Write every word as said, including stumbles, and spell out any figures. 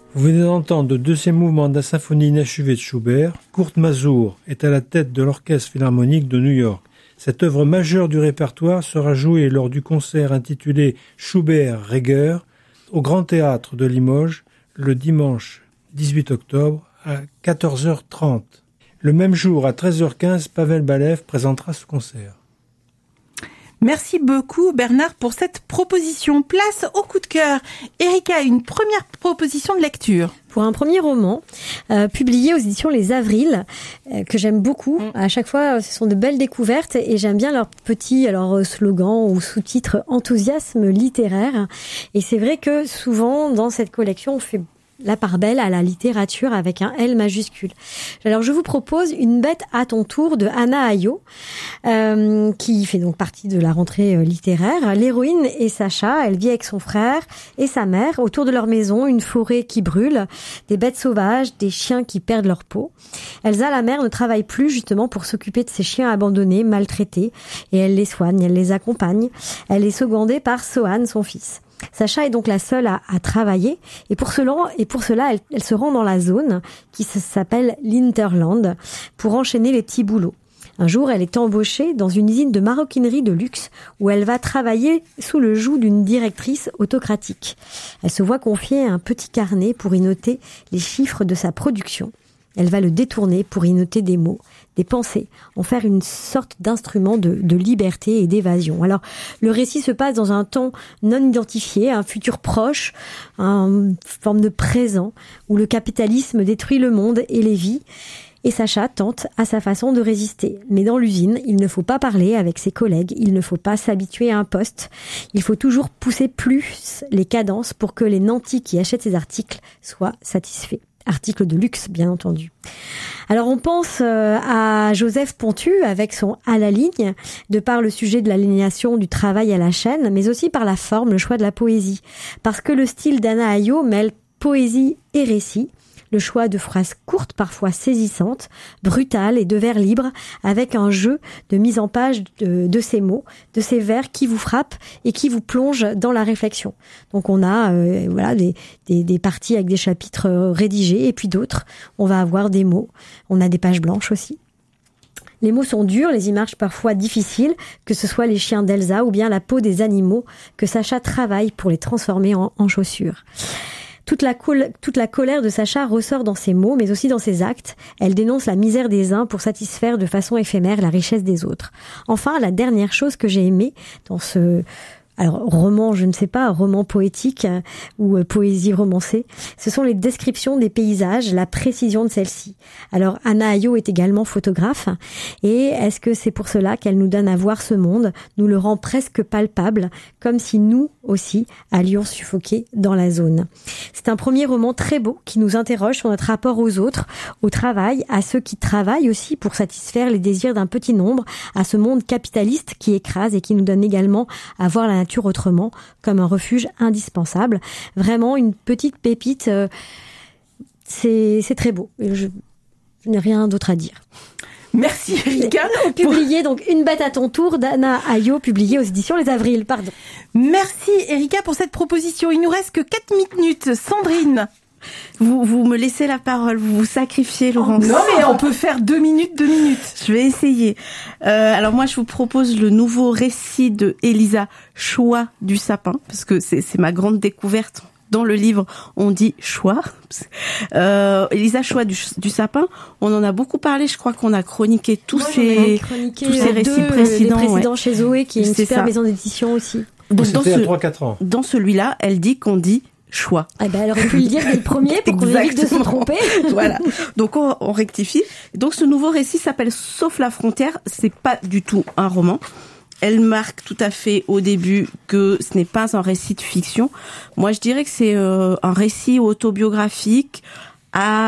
Vous venez d'entendre le deuxième mouvement de la symphonie inachevée de Schubert. Kurt Masur est à la tête de l'Orchestre Philharmonique de New York. Cette œuvre majeure du répertoire sera jouée lors du concert intitulé Schubert-Reger au Grand Théâtre de Limoges le dimanche dix-huit octobre à quatorze heures trente. Le même jour, à treize heures quinze, Pavel Balev présentera ce concert. Merci beaucoup Bernard pour cette proposition. Place au coup de cœur. Erika, une première proposition de lecture. Pour un premier roman, euh, publié aux éditions Les Avrils, euh, que j'aime beaucoup. Mm. À chaque fois, ce sont de belles découvertes et j'aime bien leur petit alors, slogan ou sous-titre « Enthousiasme littéraire ». Et c'est vrai que souvent, dans cette collection, on fait la part belle à la littérature avec un L majuscule. Alors je vous propose Une bête à ton tour de Anna Ayo, euh, qui fait donc partie de la rentrée littéraire. L'héroïne est Sacha, elle vit avec son frère et sa mère. Autour de leur maison, une forêt qui brûle, des bêtes sauvages, des chiens qui perdent leur peau. Elsa, la mère, ne travaille plus justement pour s'occuper de ces chiens abandonnés, maltraités, et elle les soigne, elle les accompagne. Elle est secondée par Sohan, son fils. Sacha est donc la seule à, à travailler et pour cela, et pour cela elle, elle se rend dans la zone qui s'appelle l'Interland pour enchaîner les petits boulots. Un jour, elle est embauchée dans une usine de maroquinerie de luxe où elle va travailler sous le joug d'une directrice autocratique. Elle se voit confier un petit carnet pour y noter les chiffres de sa production. Elle va le détourner pour y noter des mots, des pensées, en faire une sorte d'instrument de, de liberté et d'évasion. Alors, le récit se passe dans un temps non identifié, un futur proche, une forme de présent, où le capitalisme détruit le monde et les vies. Et Sacha tente à sa façon de résister. Mais dans l'usine, il ne faut pas parler avec ses collègues, il ne faut pas s'habituer à un poste. Il faut toujours pousser plus les cadences pour que les nantis qui achètent ces articles soient satisfaits. Article de luxe, bien entendu. Alors on pense à Joseph Pontu avec son « à la ligne », de par le sujet de l'aliénation du travail à la chaîne, mais aussi par la forme, le choix de la poésie. Parce que le style d'Anna Ayo mêle poésie et récit. Le choix de phrases courtes, parfois saisissantes, brutales et de vers libres, avec un jeu de mise en page de, de ces mots, de ces vers qui vous frappent et qui vous plongent dans la réflexion. Donc on a euh, voilà des, des, des parties avec des chapitres rédigés et puis d'autres, on va avoir des mots. On a des pages blanches aussi. Les mots sont durs, les images parfois difficiles, que ce soit les chiens d'Elsa ou bien la peau des animaux que Sacha travaille pour les transformer en, en chaussures. Toute la, col- toute la colère de Sacha ressort dans ses mots, mais aussi dans ses actes. Elle dénonce la misère des uns pour satisfaire de façon éphémère la richesse des autres. Enfin, la dernière chose que j'ai aimée dans ce... Alors, roman, je ne sais pas, roman poétique euh, ou euh, poésie romancée, ce sont les descriptions des paysages, la précision de celles-ci. Alors, Anna Ayo est également photographe, et est-ce que c'est pour cela qu'elle nous donne à voir ce monde, nous le rend presque palpable, comme si nous aussi allions suffoquer dans la zone. C'est un premier roman très beau qui nous interroge sur notre rapport aux autres, au travail, à ceux qui travaillent aussi pour satisfaire les désirs d'un petit nombre, à ce monde capitaliste qui écrase et qui nous donne également à voir la nature autrement, comme un refuge indispensable. Vraiment une petite pépite, euh, c'est, c'est très beau. Je, je n'ai rien d'autre à dire. Merci Erika. Publié donc Une bête à ton tour d'Anna Ayo, publié aux éditions Les Avrils, pardon. Merci Erika pour cette proposition. Il nous reste que quatre minutes. Sandrine. Vous, vous me laissez la parole, vous vous sacrifiez, Laurence. Non, mais on peut faire deux minutes, deux minutes. Je vais essayer. Euh, alors moi, je vous propose le nouveau récit de Elisa Choix du sapin, parce que c'est, c'est ma grande découverte. Dans le livre, on dit choix. Euh, Elisa Choix du, du sapin, on en a beaucoup parlé. Je crois qu'on a chroniqué tous moi, ces, chroniqué tous ces récits deux, précédents. Les précédents ouais. chez Zoé, qui est une c'est super ça. maison d'édition aussi. Donc, dans c'était ce, à trois quatre ans. Dans celui-là, elle dit qu'on dit choix. Eh ben, elle aurait pu le dire dès le premier pour qu'on évite de se tromper. Voilà. Donc on, on rectifie. Donc ce nouveau récit s'appelle Sauf la frontière. C'est pas du tout un roman. Elle marque tout à fait au début que ce n'est pas un récit de fiction. Moi, je dirais que c'est euh, un récit autobiographique à